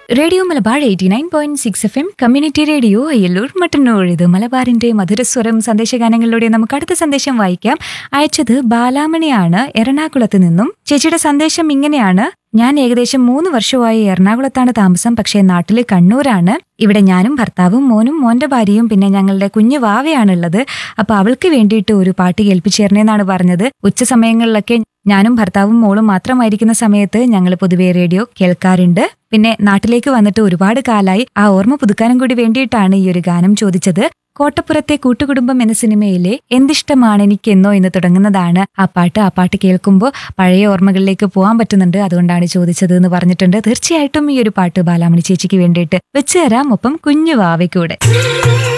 Radio Malabar 89.6 FM community radio Ayyallur Mattannur. ഇത് മലബാറിന്റെ മധുരസ്വരം സന്ദേശഗാനങ്ങളിലൂടെ നമുക്ക് അടുത്ത സന്ദേശം വായിക്കാം. അയച്ചത് ബാലാമണിയാണ് എറണാകുളത്ത് നിന്നും. ചേച്ചിയുടെ സന്ദേശം ഇങ്ങനെയാണ്: ഞാൻ ഏകദേശം 3 വർഷമായി എറണാകുളത്താണ് താമസം. പക്ഷേ നാട്ടില് കണ്ണൂരാണ്. ഇവിടെ ഞാനും ഭർത്താവും മോനും മോന്റെ ഭാര്യയും പിന്നെ ഞങ്ങളുടെ കുഞ്ഞു വാവയാണുള്ളത്. അപ്പൊ അവൾക്ക് വേണ്ടിയിട്ട് ഒരു പാട്ട് കേൾപ്പിച്ചേരണേന്നാണ് പറഞ്ഞത്. ഉച്ച സമയങ്ങളിലൊക്കെ ഞാനും ഭർത്താവും മോളും മാത്രമായിരിക്കുന്ന സമയത്ത് ഞങ്ങൾ പൊതുവെ റേഡിയോ കേൾക്കാറുണ്ട്. പിന്നെ നാട്ടിലേക്ക് വന്നിട്ട് ഒരുപാട് കാലായി. ആ ഓർമ്മ പുതുക്കാനും കൂടി വേണ്ടിയിട്ടാണ് ഈ ഒരു ഗാനം ചോദിച്ചത്. കോട്ടപ്പുറത്തെ കൂട്ടുകുടുംബം എന്ന സിനിമയിലെ എന്തിഷ്ടമാണ് എനിക്കെന്നോ എന്ന് തുടങ്ങുന്നതാണ് ആ പാട്ട് കേൾക്കുമ്പോൾ പഴയ ഓർമ്മകളിലേക്ക് പോകാൻ പറ്റുന്നുണ്ട്. അതുകൊണ്ടാണ് ചോദിച്ചത് എന്ന് പറഞ്ഞിട്ടുണ്ട്. തീർച്ചയായിട്ടും ഈ ഒരു പാട്ട് ബാലാമണി ചേച്ചിക്ക് വേണ്ടിയിട്ട് വെച്ചു തരാം, ഒപ്പം കുഞ്ഞു വാവയ്ക്കൂടെ.